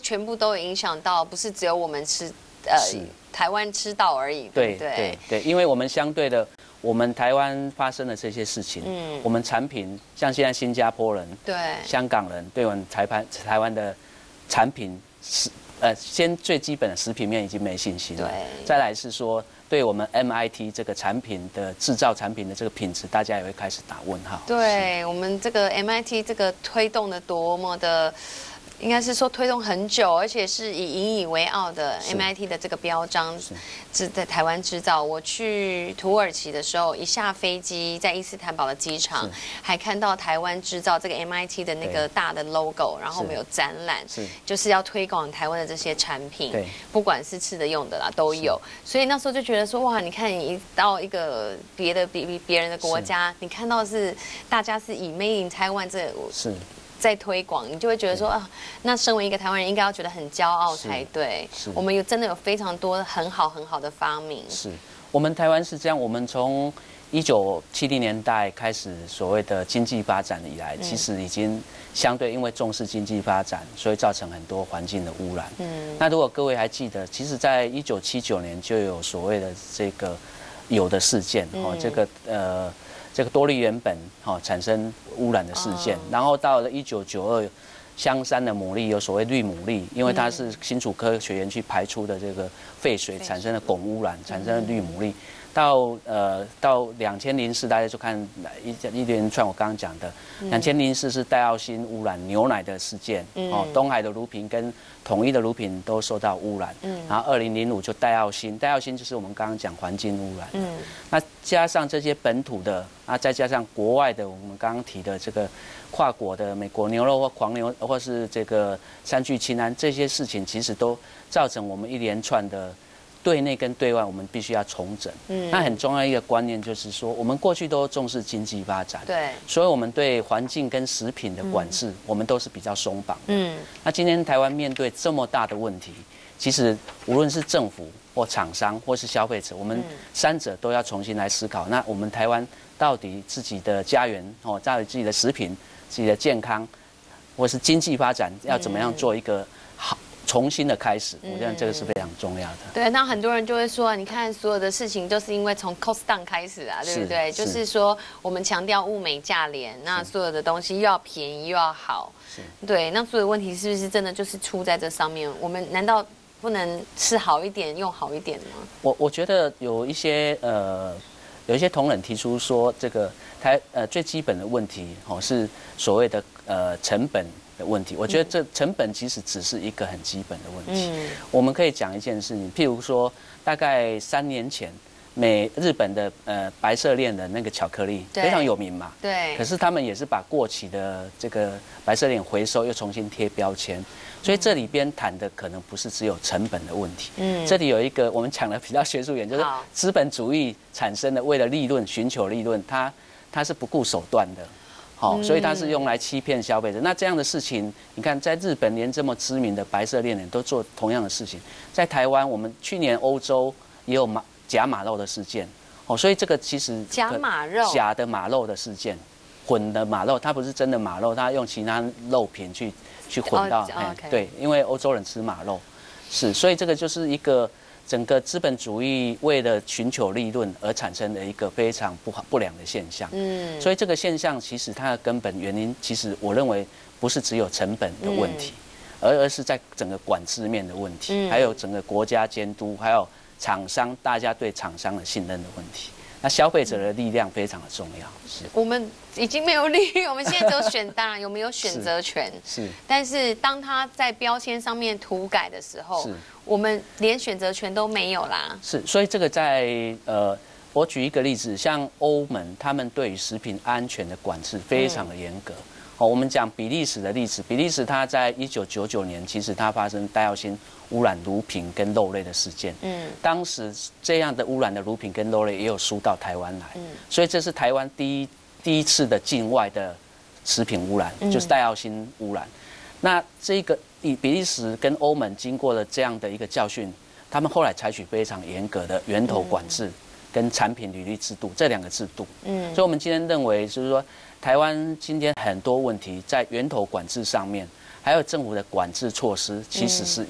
全部都影响到，不是只有我们吃，台湾吃到而已，对不对？ 对，因为我们相对的，我们台湾发生的这些事情，我们产品像现在新加坡人、 对香港人对我们台湾的产品先最基本的食品面已经没信心了，再来是说对我们 MIT 这个产品的制造产品的这个品质，大家也会开始打问号。 对我们这个 MIT 这个推动的多么的。应该是说推动很久，而且是引以为傲的 MIT 的这个标章，是在台湾制造。我去土耳其的时候，一下飞机，在伊斯坦堡的机场，还看到台湾制造这个 MIT 的那个大的 logo， 然后我们有展览，就是要推广台湾的这些产品，不管是吃的用的啦都有。所以那时候就觉得说，哇，你看你到一个别人的国家，你看到是大家是以 Made in Taiwan 这是。在推广，你就会觉得说啊，那身为一个台湾人，应该要觉得很骄傲才对。我们真的有非常多很好的发明。是我们台湾是这样，我们从1970年代开始所谓的经济发展以来，其实已经相对因为重视经济发展，所以造成很多环境的污染。那如果各位还记得，其实在1979年就有所谓的这个铀的事件这个多氯原苯产生污染的事件，然后到了1992，香山的牡蛎有所谓绿牡蛎，因为它是新竹科学园区排出的这个废水产生的汞污染，产生了绿牡蛎。到2004，大家就看一连串我刚刚讲的，2004是戴奥辛污染牛奶的事件，东海的乳品跟统一的乳品都受到污染，然后2005就戴奥辛就是我们刚刚讲环境污染，那加上这些本土的，再加上国外的，我们刚刚提的这个跨国的美国牛肉或黄牛，或是这个三聚氰胺这些事情，其实都造成我们一连串的。对内跟对外，我们必须要重整。那很重要一个观念就是说，我们过去都重视经济发展，对，所以我们对环境跟食品的管制，我们都是比较松绑的。那今天台湾面对这么大的问题，其实无论是政府或厂商或是消费者，我们三者都要重新来思考。那我们台湾到底自己的家园到底自己的食品、自己的健康，或是经济发展，要怎么样做一个好？重新的开始，我觉得这个是非常重要的。 对，那很多人就会说，你看所有的事情都是因为从 cost down 开始啊，对不对？就是说我们强调物美价廉，那所有的东西又要便宜又要好，对，那所有的问题是不是真的就是出在这上面？我们难道不能吃好一点，用好一点吗？ 我觉得有一些同仁提出说，这个最基本的问题是所谓的成本。的问题，我觉得这成本其实只是一个很基本的问题。我们可以讲一件事情，譬如说，大概3年前，日本的白色恋的那个巧克力非常有名嘛，对。可是他们也是把过期的这个白色恋回收，又重新贴标签，所以这里边谈的可能不是只有成本的问题。这里有一个我们讲的比较学术一点，就是资本主义产生的为了利润寻求利润，它是不顾手段的。所以它是用来欺骗消费者。那这样的事情，你看，在日本连这么知名的白色恋人都做同样的事情，在台湾，我们去年欧洲也有假马肉的事件。所以这个其实假的马肉的事件，混的马肉，它不是真的马肉，它用其他肉品去混到。对，因为欧洲人吃马肉，所以这个就是一个。整个资本主义为了寻求利润而产生的一个非常不良的现象，所以这个现象其实它的根本原因，其实我认为不是只有成本的问题，而是在整个管制面的问题，还有整个国家监督，还有厂商大家对厂商的信任的问题。那消费者的力量非常的重要。 我们已经没有利，我们现在只有当然有没有选择权？但是当他在标签上面涂改的时候，我们连选择权都没有啦。 所以这个在我举一个例子，像欧盟，他们对于食品安全的管制非常的严格。我们讲比利时的例子，比利时它在1999年，其实它发生戴奥辛污染乳品跟肉类的事件。当时这样的污染的乳品跟肉类也有输到台湾来。所以这是台湾第一次的境外的食品污染，就是戴奥辛污染。那这个比利时跟欧盟经过了这样的一个教训，他们后来采取非常严格的源头管制跟产品履历制度这2个制度。所以我们今天认为就是说，台湾今天很多问题在源头管制上面， 还有政府的管制措施，其实是